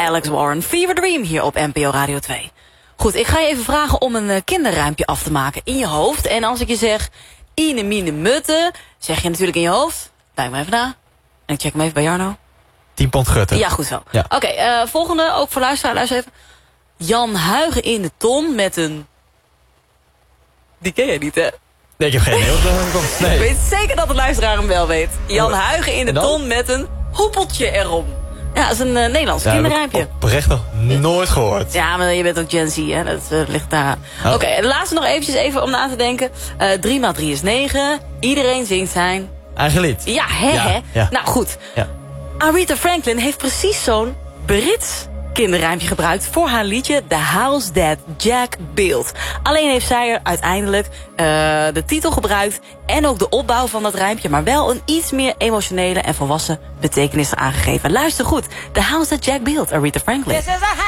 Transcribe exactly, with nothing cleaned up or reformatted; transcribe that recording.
Alex Warren, Fever Dream hier op N P O Radio twee. Goed, ik ga je even vragen om een uh, kinderrijmpje af te maken in je hoofd. En als ik je zeg, ine mine mutte, zeg je natuurlijk in je hoofd. Kijk maar even na. En ik check hem even bij Jarno. tien pond gutten. Ja, goed zo. Ja. Oké, okay, uh, volgende, ook voor luisteraar, luister even. Jan Huigen in de ton met een... Die ken je niet, hè? Nee, ik heb geen idee wat er komt. Nee. Ik weet zeker dat de luisteraar hem wel weet. Jan Huigen in de ton met een hoepeltje erom. Ja, dat is een uh, Nederlands ja, kinderrijmpje. Oprecht nog nooit gehoord. Ja, maar je bent ook Gen Z, hè? Dat uh, ligt daar. Oh. Oké, okay, laatste nog eventjes even om na te denken. Uh, drie maal drie is negen. Iedereen zingt zijn... Eigen lied. Ja, hè, ja, hè? Ja. Nou, goed. Ja. Aretha Franklin heeft precies zo'n Brits kinderrijmpje gebruikt voor haar liedje The House That Jack Built. Alleen heeft zij er uiteindelijk uh, de titel gebruikt en ook de opbouw van dat rijmpje, maar wel een iets meer emotionele en volwassen betekenis aangegeven. Luister goed. The House That Jack Built, Aretha Franklin.